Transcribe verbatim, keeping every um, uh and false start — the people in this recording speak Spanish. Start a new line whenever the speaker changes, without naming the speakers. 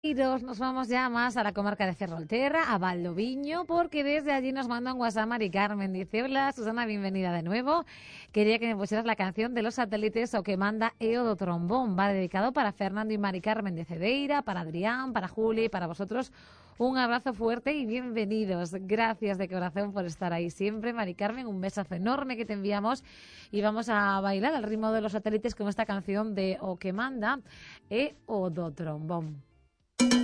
Iros, nos vamos ya más a la comarca de Ferrolterra, a Valdoviño, porque desde allí nos manda un WhatsApp Mari Carmen. Dice: hola Susana, bienvenida de nuevo. Quería que me pusieras la canción de los satélites o que manda Eo do Trombón. Va dedicado para Fernando y Mari Carmen de Cedeira, para Adrián, para Juli, para vosotros. Un abrazo fuerte y bienvenidos. Gracias de corazón por estar ahí siempre, Mari Carmen. Un besazo enorme que te enviamos y vamos a bailar al ritmo de los satélites con esta canción de O que manda Eo do Trombón.